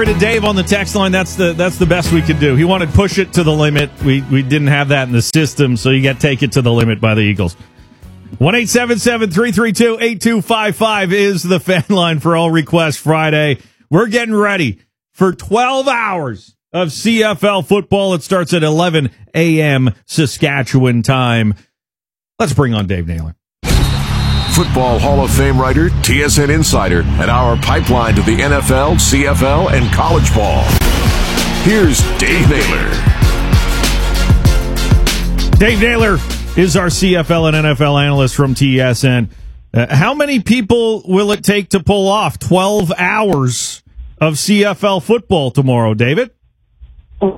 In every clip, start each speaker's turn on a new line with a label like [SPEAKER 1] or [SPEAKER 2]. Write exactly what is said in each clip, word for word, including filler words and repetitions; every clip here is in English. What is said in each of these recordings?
[SPEAKER 1] Sorry to Dave on the text line. That's the that's the best we could do. He wanted push it to the limit. We we didn't have that in the system, so you got take it to the limit by the Eagles. one eight seven seven, three three two, eight two five five is the fan line for All Request Friday. We're getting ready for twelve hours of C F L football. It starts at eleven a.m. Saskatchewan time. Let's bring on Dave Naylor.
[SPEAKER 2] Football Hall of Fame writer, T S N insider, and our pipeline to the N F L, C F L, and college ball. Here's Dave Naylor.
[SPEAKER 1] Dave Naylor is our C F L and N F L analyst from T S N. Uh, how many people will it take to pull off twelve hours of C F L football tomorrow, David?
[SPEAKER 3] Well,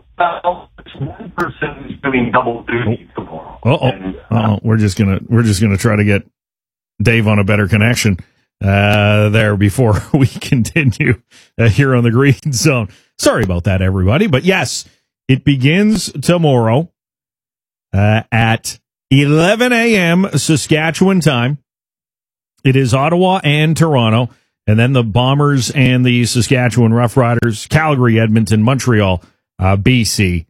[SPEAKER 3] one person is doing double duty tomorrow.
[SPEAKER 1] Uh-oh.
[SPEAKER 3] And, uh,
[SPEAKER 1] Uh-oh. We're just gonna we're just gonna try to get Dave on a better connection uh, there before we continue uh, here on the Green Zone. Sorry about that, everybody. But yes, it begins tomorrow uh, at eleven a.m. Saskatchewan time. It is Ottawa and Toronto, and then the Bombers and the Saskatchewan Roughriders, Calgary, Edmonton, Montreal, uh, B C.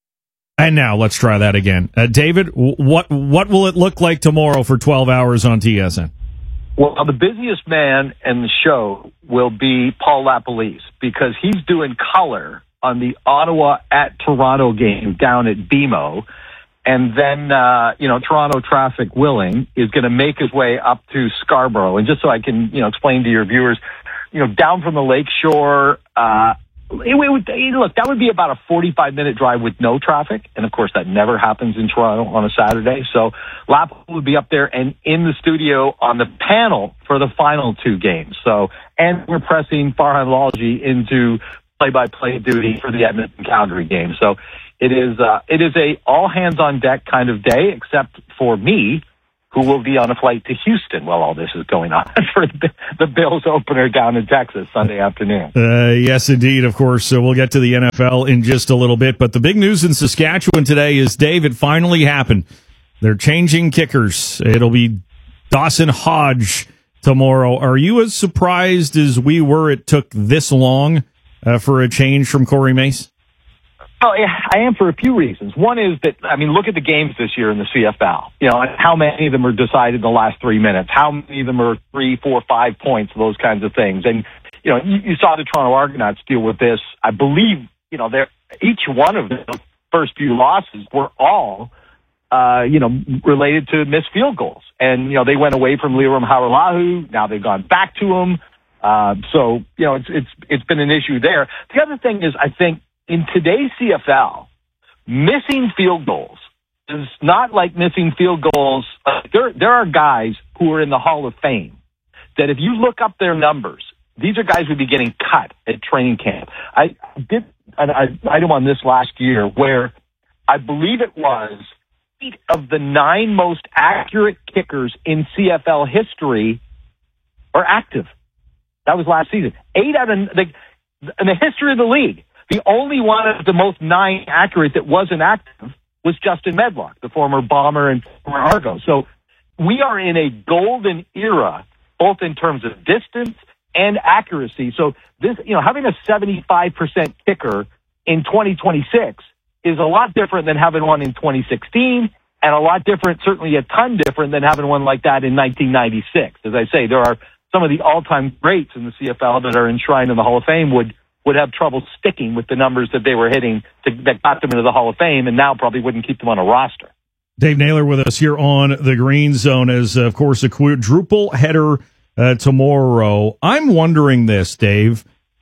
[SPEAKER 1] And now let's try that again. Uh, David, what what will it look like tomorrow for twelve hours on T S N?
[SPEAKER 3] Well, the busiest man in the show will be Paul LaPolice because he's doing color on the Ottawa at Toronto game down at B M O. And then, uh, you know, Toronto traffic willing is going to make his way up to Scarborough. And just so I can, you know, explain to your viewers, you know, down from the lakeshore, uh, It, it would, look, that would be about a forty-five minute drive with no traffic. And, of course, that never happens in Toronto on a Saturday. So Lap would be up there and in the studio on the panel for the final two games. So, and we're pressing Farhan Lalji into play-by-play duty for the Edmonton-Calgary game. So it is uh, it is a all-hands-on-deck kind of day, except for me, who will be on a flight to Houston while all this is going on for the, the Bills opener down in Texas Sunday afternoon.
[SPEAKER 1] Uh, yes, indeed. Of course, so we'll get to the N F L in just a little bit. But the big news in Saskatchewan today is, Dave, it finally happened. They're changing kickers. It'll be Dawson Hodge tomorrow. Are you as surprised as we were it took this long uh, for a change from Corey Mace?
[SPEAKER 3] Oh, yeah, I am for a few reasons. One is that, I mean, look at the games this year in the C F L. You know, how many of them are decided in the last three minutes? How many of them are three, four, five points, those kinds of things? And, you know, you, you saw the Toronto Argonauts deal with this. I believe, you know, they're, each one of the first few losses were all, uh, you know, related to missed field goals. And, you know, they went away from Liram Haralahu. Now they've gone back to him. Uh, so, you know, it's, it's, it's been an issue there. The other thing is, I think, in today's C F L, missing field goals is not like missing field goals. Uh, there, there are guys who are in the Hall of Fame that if you look up their numbers, these are guys who would be getting cut at training camp. I did an, an item on this last year where I believe it was eight of the nine most accurate kickers in C F L history are active. That was last season. Eight out of the, in the history of the league. The only one of the most nine accurate that wasn't active was Justin Medlock, the former Bomber and former Argo. So we are in a golden era, both in terms of distance and accuracy. So this, you know, having a seventy-five percent kicker in twenty twenty-six is a lot different than having one in twenty sixteen, and a lot different, certainly a ton different than having one like that in nineteen ninety-six. As I say, there are some of the all-time greats in the C F L that are enshrined in the Hall of Fame would would have trouble sticking with the numbers that they were hitting to, that got them into the Hall of Fame, and now probably wouldn't keep them on a roster.
[SPEAKER 1] Dave Naylor with us here on the Green Zone as, of course, a quadruple header uh, tomorrow. I'm wondering this, Dave.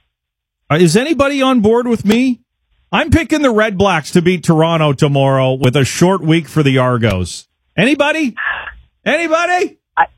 [SPEAKER 1] Uh, is anybody on board with me? I'm picking the Red Blacks to beat Toronto tomorrow with a short week for the Argos. Anybody? Anybody?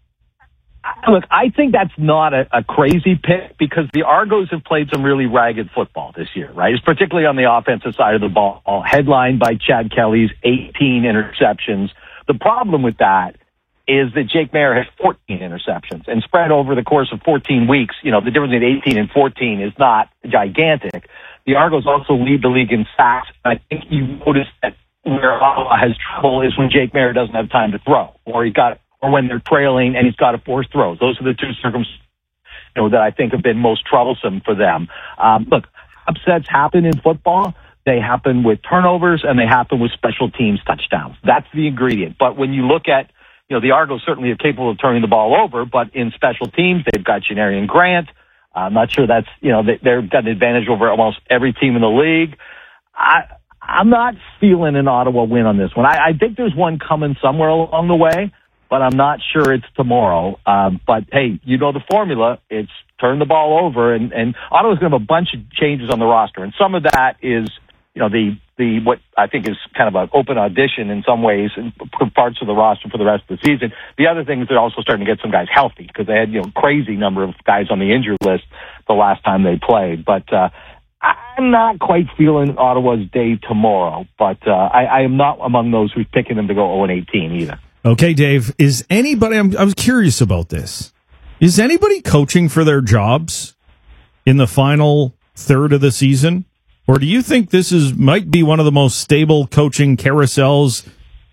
[SPEAKER 3] Look, I think that's not a, a crazy pick because the Argos have played some really ragged football this year, right? It's particularly on the offensive side of the ball, headlined by Chad Kelly's eighteen interceptions. The problem with that is that Jake Maier has fourteen interceptions, and spread over the course of fourteen weeks, you know, the difference between eighteen and fourteen is not gigantic. The Argos also lead the league in sacks. I think you notice that where Ottawa has trouble is when Jake Maier doesn't have time to throw, or he's got or when they're trailing and he's got to force throws. Those are the two circumstances, you know, that I think have been most troublesome for them. Um, look, upsets happen in football, they happen with turnovers and they happen with special teams touchdowns. That's the ingredient. But when you look at, you know, the Argos certainly are capable of turning the ball over, but in special teams, they've got Janarian Grant. I'm not sure that's, you know, they, they've got an advantage over almost every team in the league. I, I'm not feeling an Ottawa win on this one. I, I think there's one coming somewhere along the way, but I'm not sure it's tomorrow. Um, but hey, you know the formula. It's turn the ball over, and, and Ottawa's going to have a bunch of changes on the roster, and some of that is, you know, the, the, what I think is kind of an open audition in some ways and parts of the roster for the rest of the season. The other thing is they're also starting to get some guys healthy because they had, you know, crazy number of guys on the injured list the last time they played. But, uh, I'm not quite feeling Ottawa's day tomorrow, but, uh, I, I am not among those who's picking them to go oh and eighteen either.
[SPEAKER 1] Okay, Dave, is anybody, I'm, I was curious about this. Is anybody coaching for their jobs in the final third of the season? Or do you think this is might be one of the most stable coaching carousels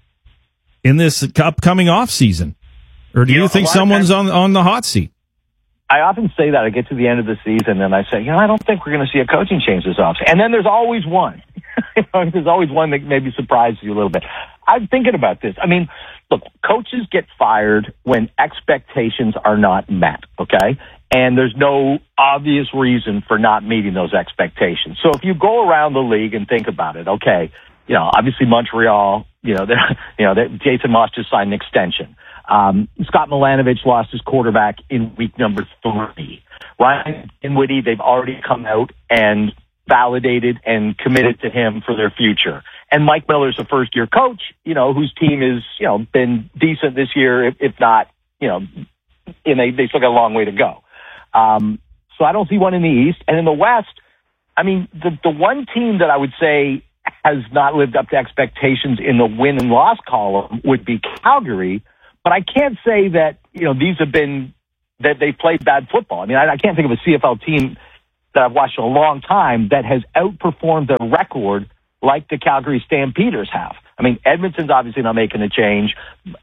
[SPEAKER 1] in this upcoming off season? Or do you, you know, think someone's times, on on the hot seat?
[SPEAKER 3] I often say that. I get to the end of the season and I say, you know, I don't think we're going to see a coaching change this offseason. And then there's always one. You know, there's always one that maybe surprises you a little bit. I'm thinking about this. I mean, look, coaches get fired when expectations are not met, okay? And there's no obvious reason for not meeting those expectations. So if you go around the league and think about it, okay, you know, obviously Montreal, you know, they're, you know, they're, Jason Moss just signed an extension. Um, Scott Milanovich lost his quarterback in week number three. Ryan Dinwiddie, they've already come out and validated and committed to him for their future. And Mike Miller's a first-year coach, you know, whose team is, you know, been decent this year, if, if not, you know, and they, they still got a long way to go. Um, so I don't see one in the East. And in the West, I mean, the, the one team that I would say has not lived up to expectations in the win and loss column would be Calgary. But I can't say that, you know, these have been, that they've played bad football. I mean, I, I can't think of a C F L team that I've watched in a long time that has outperformed their record like the Calgary Stampeders have. I mean, Edmonton's obviously not making a change.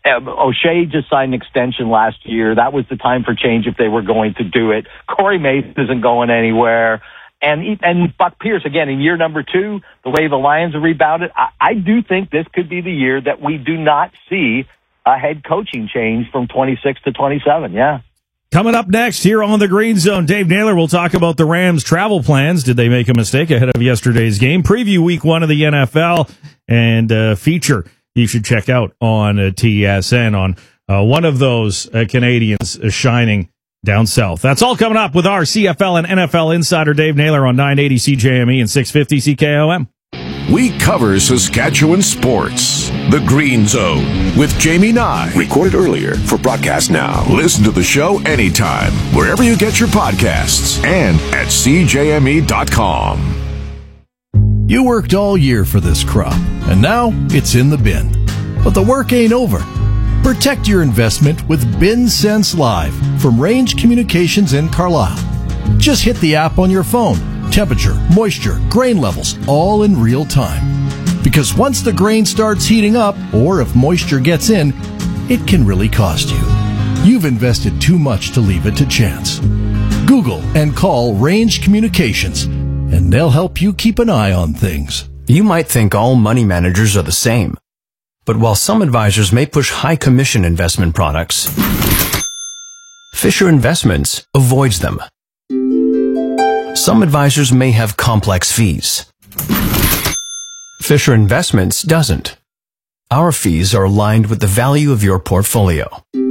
[SPEAKER 3] O'Shea just signed an extension last year. That was the time for change if they were going to do it. Corey Mason isn't going anywhere. And and Buck Pierce, again, in year number two, the way the Lions have rebounded, I, I do think this could be the year that we do not see a head coaching change from twenty-six to twenty-seven, yeah.
[SPEAKER 1] Coming up next here on the Green Zone, Dave Naylor will talk about the Rams' travel plans. Did they make a mistake ahead of yesterday's game? Preview week one of the N F L and uh, feature you should check out on uh, T S N on uh, one of those uh, Canadians uh, shining down south. That's all coming up with our C F L and N F L insider Dave Naylor on nine eighty C J M E and six fifty C K O M.
[SPEAKER 2] We cover Saskatchewan sports. The Green Zone with Jamie Nye.
[SPEAKER 4] Recorded earlier for broadcast now.
[SPEAKER 2] Listen to the show anytime, wherever you get your podcasts, and at C J M E dot com.
[SPEAKER 5] You worked all year for this crop, and now it's in the bin. But the work ain't over. Protect your investment with Bin Sense Live from Range Communications in Carlisle. Just hit the app on your phone. Temperature, moisture, grain levels, all in real time. Because once the grain starts heating up, or if moisture gets in, it can really cost you. You've invested too much to leave it to chance. Google and call Range Communications, and they'll help you keep an eye on things.
[SPEAKER 6] You might think all money managers are the same. But while some advisors may push high commission investment products, Fisher Investments avoids them. Some advisors may have complex fees. Fisher Investments doesn't. Our fees are aligned with the value of your portfolio.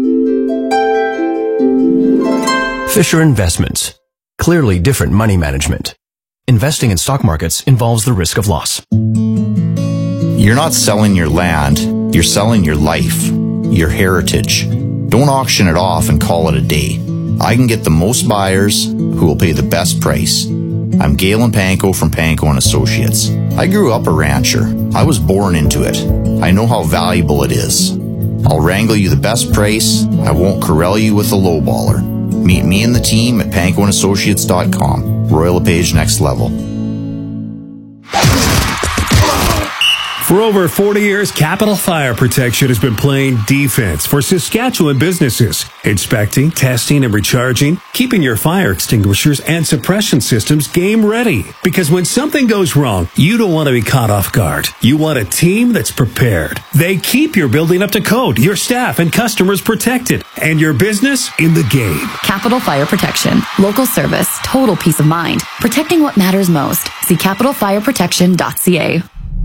[SPEAKER 6] Fisher Investments. Clearly different money management. Investing in stock markets involves the risk of loss.
[SPEAKER 7] You're not selling your land. You're selling your life, your heritage. Don't auction it off and call it a day. I can get the most buyers who will pay the best price. I'm Galen Panko from Panko and Associates. I grew up a rancher. I was born into it. I know how valuable it is. I'll wrangle you the best price. I won't corral you with a lowballer. Meet me and the team at panko and associates dot com. Royal LePage Next Level.
[SPEAKER 8] For over forty years, Capital Fire Protection has been playing defense for Saskatchewan businesses, inspecting, testing, and recharging, keeping your fire extinguishers and suppression systems game ready. Because when something goes wrong, you don't want to be caught off guard. You want a team that's prepared. They keep your building up to code, your staff and customers protected, and your business in the game.
[SPEAKER 9] Capital Fire Protection. Local service. Total peace of mind. Protecting what matters most. See capital fire protection dot c a.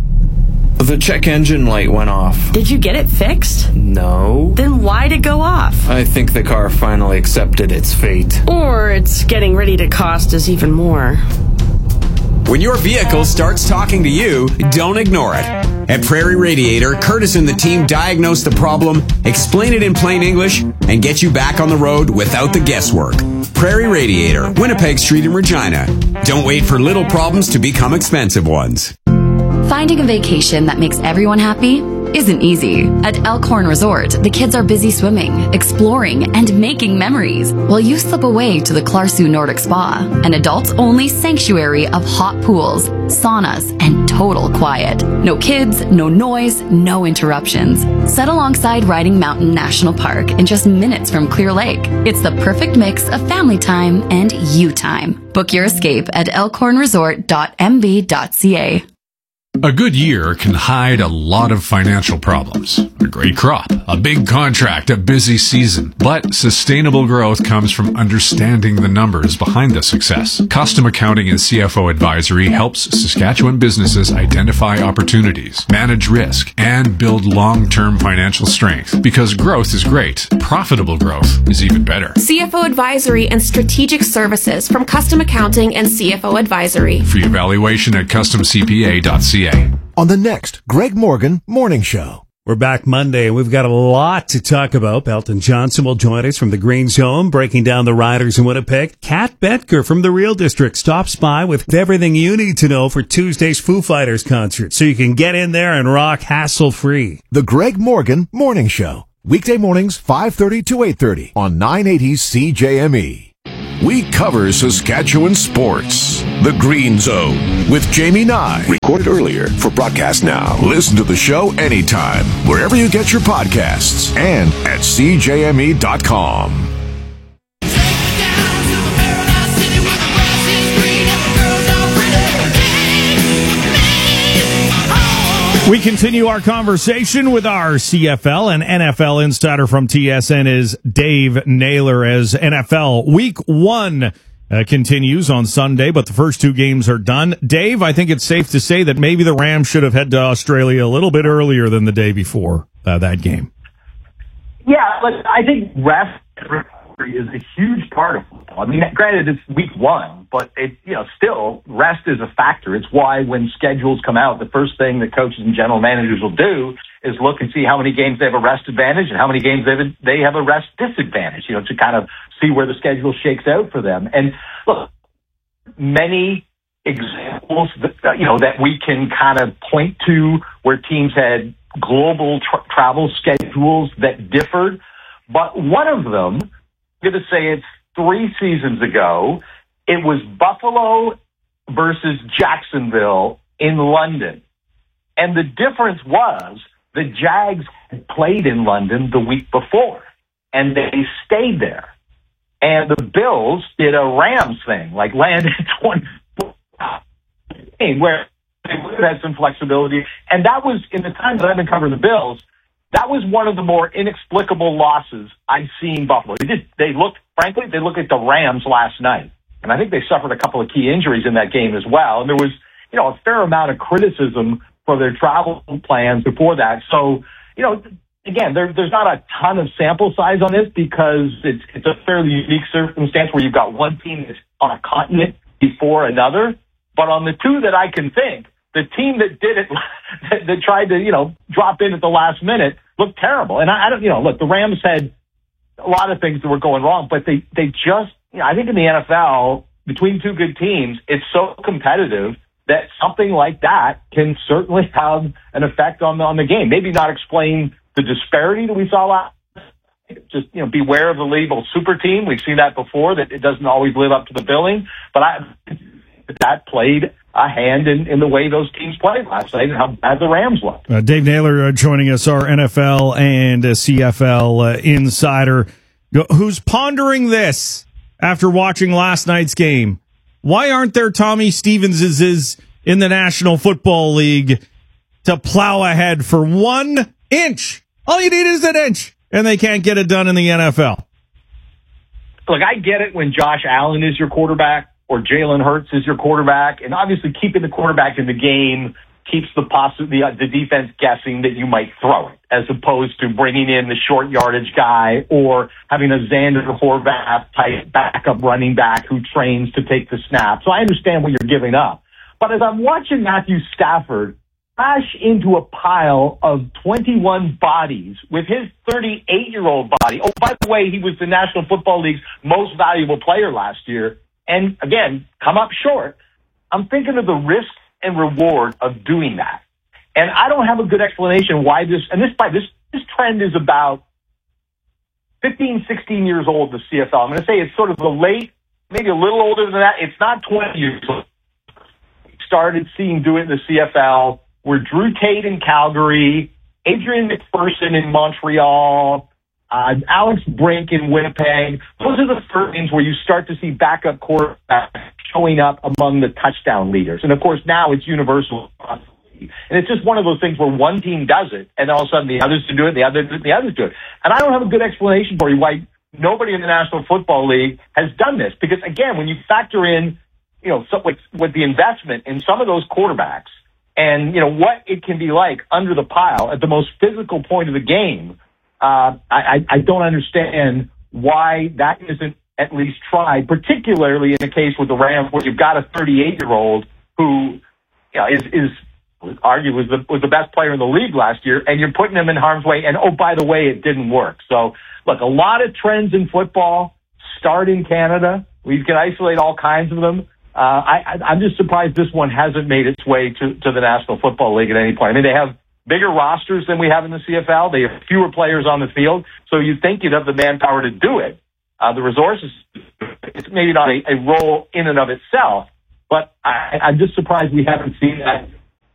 [SPEAKER 10] The check engine light went off.
[SPEAKER 11] Did you get it fixed?
[SPEAKER 10] No.
[SPEAKER 11] Then why'd it go off?
[SPEAKER 10] I think the car finally accepted its fate.
[SPEAKER 11] Or it's getting ready to cost us even more.
[SPEAKER 12] When your vehicle starts talking to you, don't ignore it. At Prairie Radiator, Curtis and the team diagnose the problem, explain it in plain English, and get you back on the road without the guesswork. Prairie Radiator, Winnipeg Street in Regina. Don't wait for little problems to become expensive ones.
[SPEAKER 9] Finding a vacation that makes everyone happy isn't easy. At Elkhorn Resort, the kids are busy swimming, exploring, and making memories, while you slip away to the Clarsu Nordic Spa, an adults-only sanctuary of hot pools, saunas, and total quiet. No kids, no noise, no interruptions. Set alongside Riding Mountain National Park in just minutes from Clear Lake. It's the perfect mix of family time and you time. Book your escape at elkhorn resort dot m b dot c a.
[SPEAKER 13] A good year can hide a lot of financial problems. A great crop, a big contract, a busy season. But sustainable growth comes from understanding the numbers behind the success. Custom Accounting and C F O Advisory helps Saskatchewan businesses identify opportunities, manage risk, and build long-term financial strength. Because growth is great, profitable growth is even better.
[SPEAKER 14] C F O Advisory and Strategic Services from Custom Accounting and C F O Advisory.
[SPEAKER 13] Free evaluation at custom c p a dot c a.
[SPEAKER 15] On the next Greg Morgan Morning Show.
[SPEAKER 8] We're back Monday, and we've got a lot to talk about. Belton Johnson will join us from the Green Zone, breaking down the Riders in Winnipeg. Kat Betker from the Real District stops by with everything you need to know for Tuesday's Foo Fighters concert, so you can get in there and rock hassle-free.
[SPEAKER 15] The Greg Morgan Morning Show. Weekday mornings, five thirty to eight thirty on nine eighty C J M E.
[SPEAKER 2] We cover Saskatchewan sports. The Green Zone with Jamie Nye.
[SPEAKER 4] Recorded earlier for broadcast now.
[SPEAKER 2] Listen to the show anytime, wherever you get your podcasts, and at c j m e dot com.
[SPEAKER 1] We continue our conversation with our C F L and N F L insider from T S N is Dave Naylor, as N F L Week One uh, continues on Sunday, but the first two games are done. Dave, I think it's safe to say that maybe the Rams should have head to Australia a little bit earlier than the day before uh, that game.
[SPEAKER 3] Yeah, but I think rest is a huge part of football. I mean, granted, it's week one, but it, you know, still rest is a factor. It's why when schedules come out, the first thing that coaches and general managers will do is look and see how many games they have a rest advantage and how many games they have a, they have a rest disadvantage, you know, to kind of see where the schedule shakes out for them. And look, many examples that, you know, that we can kind of point to where teams had global tra- travel schedules that differed. But one of them, I'm going to say it's three seasons ago, it was Buffalo versus Jacksonville in London. And the difference was the Jags had played in London the week before, and they stayed there. And the Bills did a Rams thing, like landed twenty-four where they would have had some flexibility. And that was, in the time that I've been covering the Bills, that was one of the more inexplicable losses I've seen Buffalo. They did, they looked, frankly, they looked at the Rams last night. And I think they suffered a couple of key injuries in that game as well. And there was, you know, a fair amount of criticism for their travel plans before that. So, you know, again, there, there's not a ton of sample size on this because it's, it's a fairly unique circumstance where you've got one team that's on a continent before another. But on the two that I can think, the team that did it, that, that tried to, you know, drop in at the last minute looked terrible. And I, I don't, you know, look, the Rams had a lot of things that were going wrong, but they, they just, you know, I think in the N F L, between two good teams, it's so competitive that something like that can certainly have an effect on the, on the game. Maybe not explain the disparity that we saw last. Just, you know, beware of the label super team. We've seen that before, that it doesn't always live up to the billing. But I, that played a hand in, in the way those teams played last night and how bad the Rams looked.
[SPEAKER 1] Uh, Dave Naylor uh, joining us, our N F L and uh, C F L uh, insider, who's pondering this after watching last night's game. Why aren't there Tommy Stevenses in the National Football League to plow ahead for one inch? All you need is an inch, and they can't get it done in the N F L.
[SPEAKER 3] Look, I get it when Josh Allen is your quarterback or Jalen Hurts is your quarterback, and obviously keeping the quarterback in the game keeps the poss- the, uh, the defense guessing that you might throw it, as opposed to bringing in the short yardage guy or having a Xander Horvath type backup running back who trains to take the snap. So I understand what you're giving up. But as I'm watching Matthew Stafford crash into a pile of twenty-one bodies with his thirty-eight-year-old body. Oh, by the way, he was the National Football League's most valuable player last year. And again, come up short. I'm thinking of the risk and reward of doing that. And I don't have a good explanation why this, and this, by this, this trend is about fifteen, sixteen years old, the C F L. I'm going to say it's sort of the late, maybe a little older than that. It's not twenty years old. Started seeing do it in the C F L. Were Drew Tate in Calgary, Adrian McPherson in Montreal, uh, Alex Brink in Winnipeg. Those are the first things where you start to see backup quarterbacks showing up among the touchdown leaders. And, of course, now it's universal. And it's just one of those things where one team does it, and all of a sudden the others do it, the others, the others do it. And I don't have a good explanation for you why nobody in the National Football League has done this. Because, again, when you factor in, you know, so with, with the investment in some of those quarterbacks, and, you know, what it can be like under the pile at the most physical point of the game, uh, I, I don't understand why that isn't at least tried, particularly in the case with the Rams where you've got a thirty-eight-year-old who, you know, is, is arguably was the, was the best player in the league last year, and you're putting him in harm's way. And, oh, by the way, it didn't work. So, look, a lot of trends in football start in Canada. We can isolate all kinds of them. Uh, I, I'm just surprised this one hasn't made its way to, to the National Football League at any point. I mean, they have bigger rosters than we have in the C F L. They have fewer players on the field, so you'd think you'd have the manpower to do it. Uh, the resources, it's maybe not a, a role in and of itself, but I, I'm just surprised we haven't seen that.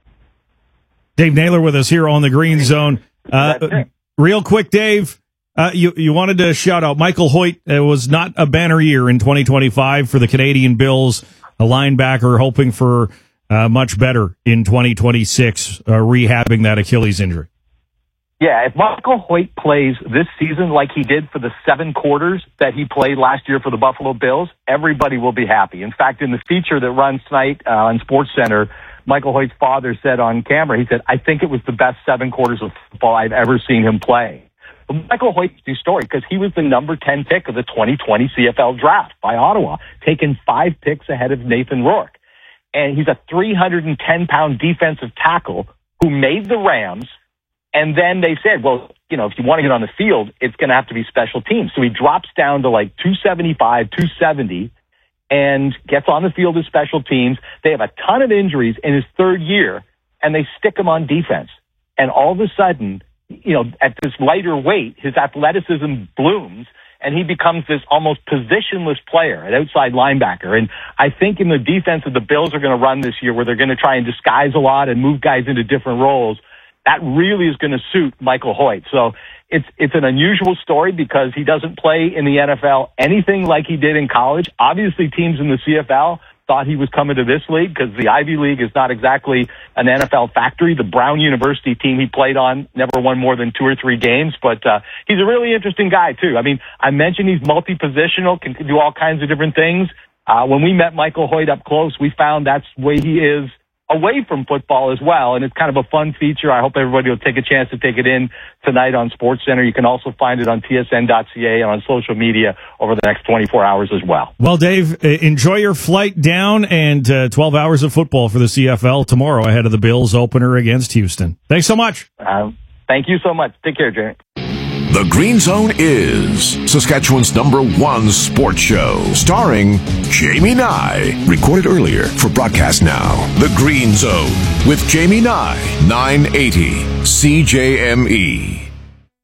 [SPEAKER 1] Dave Naylor with us here on the Green Zone. Uh, real quick, Dave. Uh, you, you wanted to shout out Michael Hoyt. It was not a banner year in twenty twenty-five for the Canadian Bills, a linebacker hoping for uh, much better in twenty twenty-six, uh, rehabbing that Achilles injury.
[SPEAKER 3] Yeah, if Michael Hoyt plays this season like he did for the seven quarters that he played last year for the Buffalo Bills, everybody will be happy. In fact, in the feature that runs tonight uh, on SportsCenter, Michael Hoyt's father said on camera, he said, I think it was the best seven quarters of football I've ever seen him play. But Michael Hoyt's new story, because he was the number ten pick of the twenty twenty C F L draft by Ottawa, taken five picks ahead of Nathan Rourke. And he's a three hundred ten pound defensive tackle who made the Rams. And then they said, well, you know, if you want to get on the field, it's going to have to be special teams. So he drops down to like two seventy-five, two seventy, and gets on the field as special teams. They have a ton of injuries in his third year, and they stick him on defense. And all of a sudden, you know, at this lighter weight, his athleticism blooms, and he becomes this almost positionless player, an outside linebacker. And I think in the defense that the Bills are going to run this year, where they're going to try and disguise a lot and move guys into different roles, that really is going to suit Michael Hoyt. So it's it's an unusual story because he doesn't play in the N F L anything like he did in college. Obviously, teams in the C F L thought he was coming to this league because the Ivy League is not exactly an N F L factory. The Brown University team he played on never won more than two or three games, but uh, he's a really interesting guy, too. I mean, I mentioned he's multi-positional, can do all kinds of different things. Uh, when we met Michael Hoyt up close, we found that's the way he is away from football as well, and it's kind of a fun feature. I hope everybody will take a chance to take it in tonight on SportsCenter. You can also find it on T S N dot C A and on social media over the next twenty-four hours as well.
[SPEAKER 1] Well, Dave, enjoy your flight down and uh, twelve hours of football for the C F L tomorrow ahead of the Bills opener against Houston. Thanks so much.
[SPEAKER 3] Um, thank you so much. Take care, Jerry.
[SPEAKER 2] The Green Zone is Saskatchewan's number one sports show, starring Jamie Nye. Recorded earlier for broadcast now. The Green Zone with Jamie Nye, nine eighty C J M E.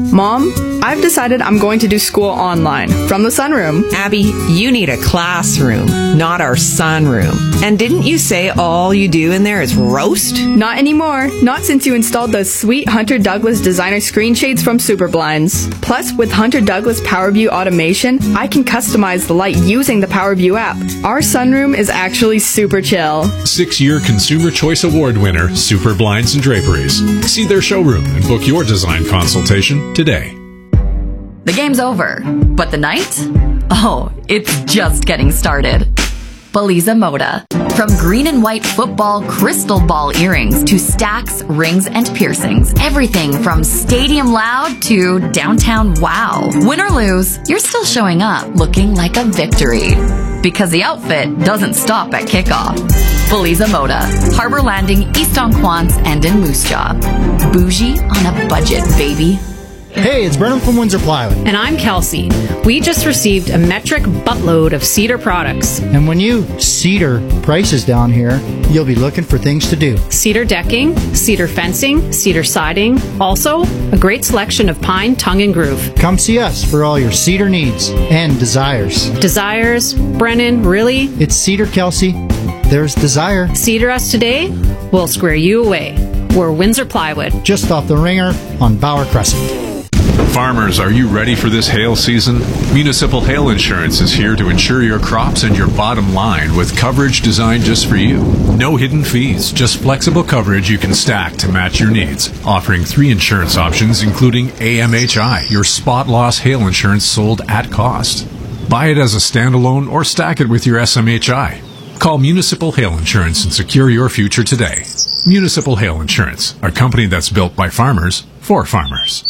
[SPEAKER 16] Mom, I've decided I'm going to do school online from the sunroom.
[SPEAKER 17] Abby, you need a classroom, not our sunroom. And didn't you say all you do in there is roast?
[SPEAKER 16] Not anymore. Not since you installed those sweet Hunter Douglas designer screen shades from Superblinds. Plus, with Hunter Douglas PowerView automation, I can customize the light using the PowerView app. Our sunroom is actually super chill.
[SPEAKER 13] Six-year Consumer Choice Award winner, Super Blinds and Draperies. See their showroom and book your design consultation today.
[SPEAKER 9] The game's over, but the night? Oh, it's just getting started. Beliza Moda. From green and white football crystal ball earrings to stacks, rings, and piercings. Everything from stadium loud to downtown wow. Win or lose, you're still showing up looking like a victory. Because the outfit doesn't stop at kickoff. Beliza Moda. Harbor Landing, East Onquance, and in Moose Jaw. Bougie on a budget, baby.
[SPEAKER 18] Hey, it's Brennan from Windsor Plywood.
[SPEAKER 19] And I'm Kelsey. We just received a metric buttload of cedar products.
[SPEAKER 18] And when you cedar prices down here, you'll be looking for things to do.
[SPEAKER 19] Cedar decking, cedar fencing, cedar siding. Also, a great selection of pine, tongue, and groove.
[SPEAKER 18] Come see us for all your cedar needs and desires.
[SPEAKER 19] Desires? Brennan, really?
[SPEAKER 18] It's Cedar, Kelsey. There's desire.
[SPEAKER 19] Cedar us today, we'll square you away. We're Windsor Plywood.
[SPEAKER 18] Just off the ringer on Bauer Crescent.
[SPEAKER 13] Farmers, are you ready for this hail season? Municipal Hail Insurance is here to insure your crops and your bottom line with coverage designed just for you. No hidden fees, just flexible coverage you can stack to match your needs. Offering three insurance options, including A M H I, your spot loss hail insurance sold at cost. Buy it as a standalone or stack it with your S M H I. Call Municipal Hail Insurance and secure your future today. Municipal Hail Insurance, a company that's built by farmers for farmers.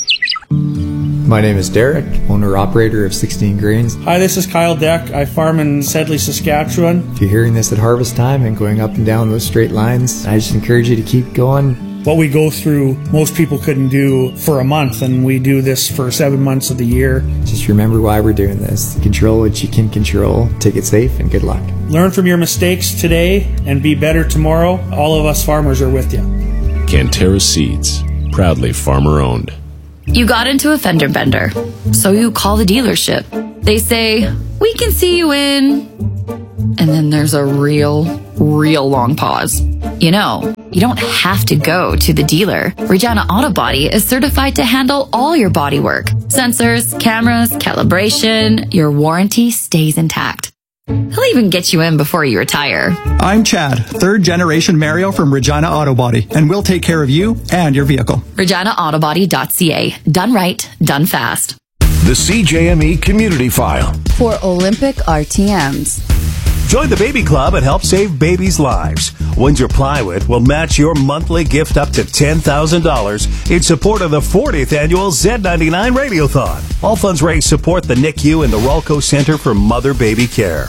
[SPEAKER 20] My name is Derek, owner-operator of sixteen Grains.
[SPEAKER 21] Hi, this is Kyle Deck. I farm in Sedley, Saskatchewan.
[SPEAKER 20] If you're hearing this at harvest time and going up and down those straight lines, I just encourage you to keep going.
[SPEAKER 21] What we go through, most people couldn't do for a month, and we do this for seven months of the year.
[SPEAKER 20] Just remember why we're doing this. Control what you can control. Take it safe, and good luck.
[SPEAKER 21] Learn from your mistakes today and be better tomorrow. All of us farmers are with you.
[SPEAKER 22] Canterra Seeds, proudly farmer-owned.
[SPEAKER 9] You got into a fender bender, so you call the dealership. They say, we can see you in... And then there's a real, real long pause. You know, you don't have to go to the dealer. Regina Auto Body is certified to handle all your body work. Sensors, cameras, calibration, your warranty stays intact. He'll even get you in before you retire.
[SPEAKER 23] I'm Chad, third generation Mario from Regina Auto Body, and we'll take care of you and your vehicle.
[SPEAKER 9] Regina Auto Body dot C A. Done right, done fast.
[SPEAKER 2] The C J M E Community File.
[SPEAKER 24] For Olympic R T Ms.
[SPEAKER 25] Join the Baby Club and help save babies' lives. Windsor Plywood will match your monthly gift up to ten thousand dollars in support of the fortieth annual Z ninety-nine Radiothon. All funds raised support the N I C U and the Rolco Center for Mother-Baby Care.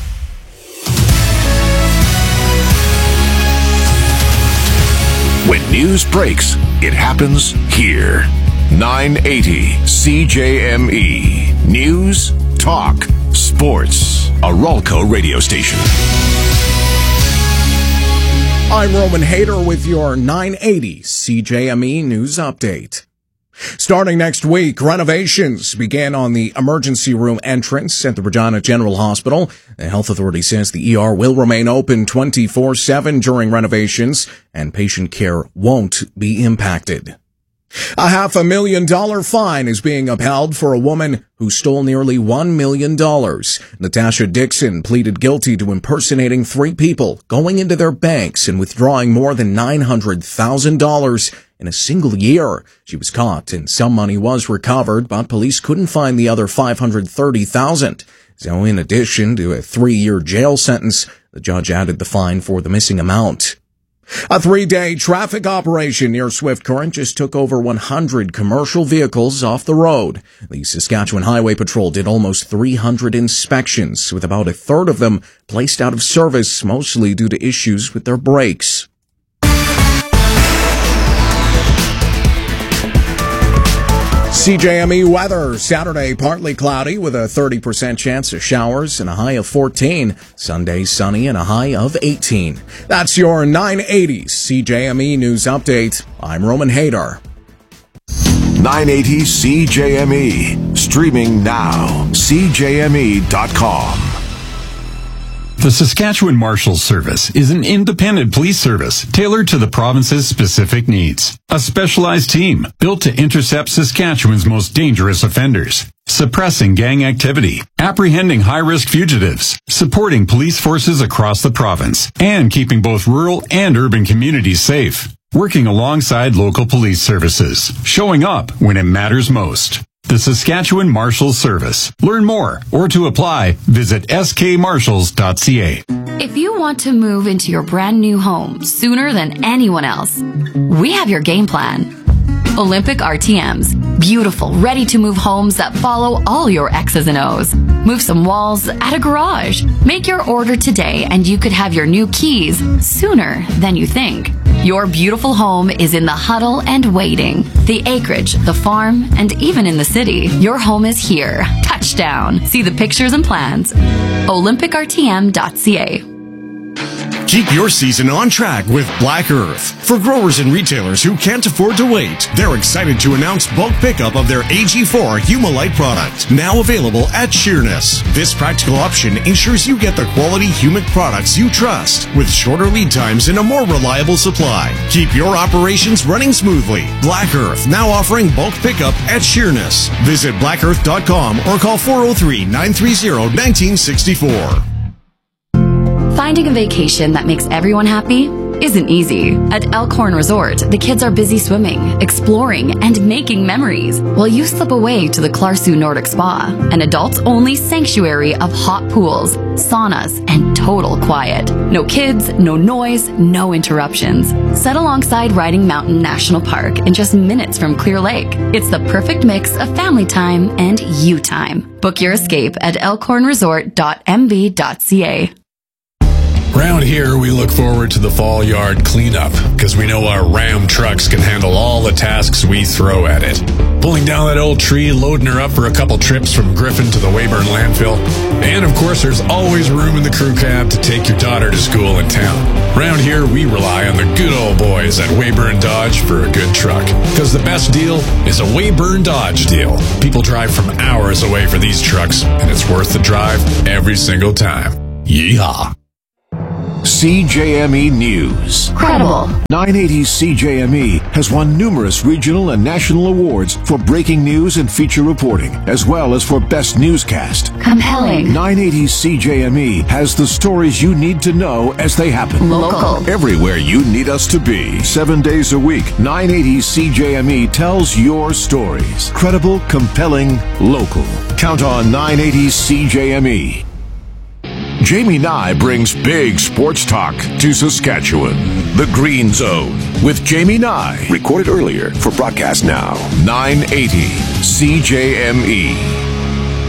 [SPEAKER 2] When news breaks, it happens here. nine eighty C J M E. News, talk, sports. A Rolco radio station.
[SPEAKER 26] I'm Roman Hader with your nine eighty C J M E News Update. Starting next week, renovations begin on the emergency room entrance at the Regina General Hospital. The health authority says the E R will remain open twenty-four seven during renovations, and patient care won't be impacted. A half a million dollar fine is being upheld for a woman who stole nearly one million dollars. Natasha Dixon pleaded guilty to impersonating three people, going into their banks and withdrawing more than nine hundred thousand dollars in a single year. She was caught and some money was recovered, but police couldn't find the other five hundred thirty thousand dollars. So in addition to a three-year jail sentence, the judge added the fine for the missing amount. A three-day traffic operation near Swift Current just took over one hundred commercial vehicles off the road. The Saskatchewan Highway Patrol did almost three hundred inspections, with about a third of them placed out of service, mostly due to issues with their brakes. C J M E weather. Saturday, partly cloudy with a thirty percent chance of showers and a high of fourteen. Sunday, sunny and a high of eighteen. That's your nine eighty C J M E News Update. I'm Roman Hader.
[SPEAKER 2] nine eighty C J M E. Streaming now. C J M E dot com.
[SPEAKER 5] The Saskatchewan Marshals Service is an independent police service tailored to the province's specific needs. A specialized team built to intercept Saskatchewan's most dangerous offenders, suppressing gang activity, apprehending high-risk fugitives, supporting police forces across the province, and keeping both rural and urban communities safe. Working alongside local police services, showing up when it matters most. The Saskatchewan Marshals Service. Learn more or to apply, visit s k marshals dot c a.
[SPEAKER 9] If you want to move into your brand new home sooner than anyone else, we have your game plan. Olympic R T Ms. Beautiful, ready-to-move homes that follow all your X's and O's. Move some walls, add a garage. Make your order today and you could have your new keys sooner than you think. Your beautiful home is in the huddle and waiting. The acreage, the farm, and even in the city. Your home is here. Touchdown. See the pictures and plans. olympic r t m dot c a.
[SPEAKER 6] Keep your season on track with Black Earth. For growers and retailers who can't afford to wait, they're excited to announce bulk pickup of their A G four Humalite product, now available at Sheerness. This practical option ensures you get the quality humic products you trust, with shorter lead times and a more reliable supply. Keep your operations running smoothly. Black Earth, now offering bulk pickup at Sheerness. Visit black earth dot com or call four oh three, nine three zero, one nine six four.
[SPEAKER 9] Finding a vacation that makes everyone happy isn't easy. At Elkhorn Resort, the kids are busy swimming, exploring, and making memories, while you slip away to the Clarsu Nordic Spa, an adults-only sanctuary of hot pools, saunas, and total quiet. No kids, no noise, no interruptions. Set alongside Riding Mountain National Park in just minutes from Clear Lake. It's the perfect mix of family time and you time. Book your escape at elkhorn resort dot m b dot c a.
[SPEAKER 13] Around here, we look forward to the fall yard cleanup because we know our Ram trucks can handle all the tasks we throw at it. Pulling down that old tree, loading her up for a couple trips from Griffin to the Weyburn landfill. And of course, there's always room in the crew cab to take your daughter to school in town. Around here, we rely on the good old boys at Weyburn Dodge for a good truck. Because the best deal is a Weyburn Dodge deal. People drive from hours away for these trucks, and it's worth the drive every single time. Yeehaw.
[SPEAKER 2] C J M E News.
[SPEAKER 9] Credible.
[SPEAKER 2] nine eighty C J M E has won numerous regional and national awards for breaking news and feature reporting, as well as for best newscast.
[SPEAKER 9] Compelling.
[SPEAKER 2] nine eighty C J M E has the stories you need to know as they happen.
[SPEAKER 9] Local.
[SPEAKER 2] Everywhere you need us to be. Seven days a week, nine eighty C J M E tells your stories. Credible, compelling, local. Count on nine eighty C J M E. Jamie Nye brings big sports talk to Saskatchewan. The Green Zone with Jamie Nye.
[SPEAKER 4] Recorded earlier for broadcast now.
[SPEAKER 2] nine eighty C J M E.